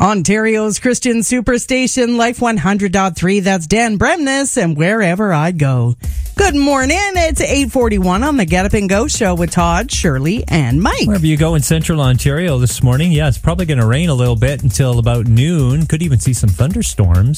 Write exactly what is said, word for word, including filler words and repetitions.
Ontario's Christian Superstation, Life one hundred point three. That's Dan Bremnes, and Wherever I Go. Good morning. It's eight forty-one on the Get Up and Go show with Todd, Shirley, and Mike. Wherever you go in central Ontario this morning, yeah, it's probably going to rain a little bit until about noon. Could even see some thunderstorms.